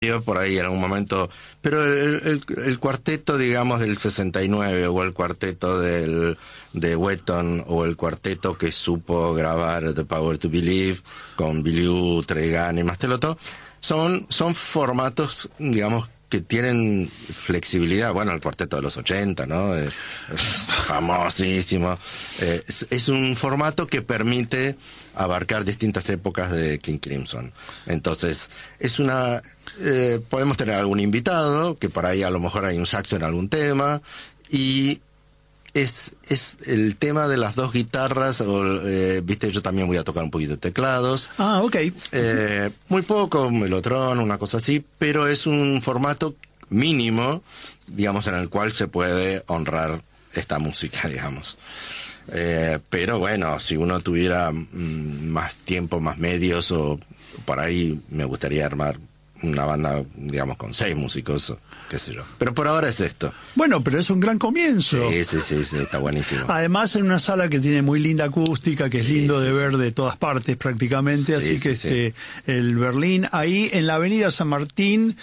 por ahí en algún momento, pero el cuarteto, digamos, del 69, o el cuarteto de Wetton, o el cuarteto que supo grabar The Power to Believe con Biliou, Tregan y Mastelotto, son formatos, digamos, que tienen flexibilidad. Bueno, el cuarteto de los 80, ¿no? Famosísimo. Es un formato que permite abarcar distintas épocas de King Crimson. Entonces, podemos tener algún invitado, que por ahí a lo mejor hay un saxo en algún tema, y es el tema de las dos guitarras, viste, yo también voy a tocar un poquito de teclados. Ah, ok. Muy poco, melotron, una cosa así, pero es un formato mínimo, digamos, en el cual se puede honrar esta música, digamos. Pero bueno, si uno tuviera más tiempo, más medios, o por ahí me gustaría armar una banda, digamos, con 6 músicos, qué sé yo. Pero por ahora es esto. Bueno, pero es un gran comienzo. Sí, está buenísimo. Además, en una sala que tiene muy linda acústica, que es lindo de ver de todas partes prácticamente, así que el Berlín, ahí en la avenida San Martín,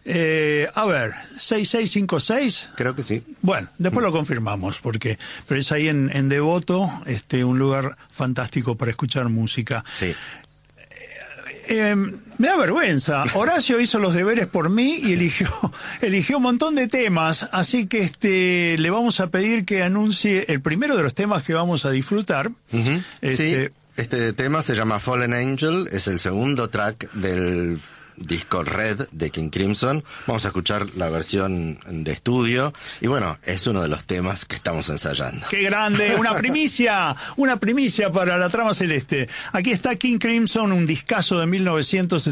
6656. Creo que sí. Bueno, después lo confirmamos, pero es ahí en Devoto, un lugar fantástico para escuchar música. Sí. Me da vergüenza. Horacio hizo los deberes por mí y eligió un montón de temas, así que le vamos a pedir que anuncie el primero de los temas que vamos a disfrutar. Uh-huh. Sí, este tema se llama Fallen Angel, es el segundo track del disco Red de King Crimson. Vamos a escuchar la versión de estudio y bueno, es uno de los temas que estamos ensayando. ¡Qué grande! Una primicia para la trama celeste. Aquí está King Crimson, un discazo de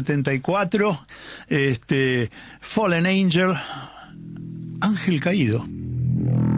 1974, Fallen Angel, Ángel Caído.